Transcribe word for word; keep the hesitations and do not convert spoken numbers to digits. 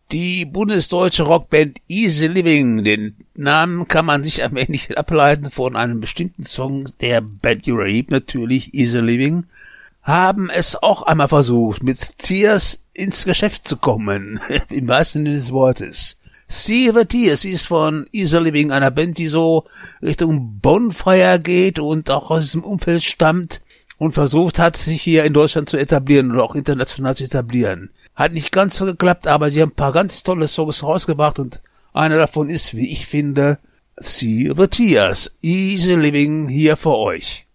Die bundesdeutsche Rockband Easy Living, den Namen kann man sich am Ende ableiten von einem bestimmten Song der Bad Rape, natürlich Easy Living, haben es auch einmal versucht, mit Tears ins Geschäft zu kommen, im wahrsten Sinne des Wortes. See the Tears ist von Easy Living, einer Band, die so Richtung Bonfire geht und auch aus diesem Umfeld stammt und versucht hat, sich hier in Deutschland zu etablieren oder auch international zu etablieren. Hat nicht ganz so geklappt, aber sie haben ein paar ganz tolle Songs rausgebracht und einer davon ist, wie ich finde, See the Tears, Easy Living hier für euch.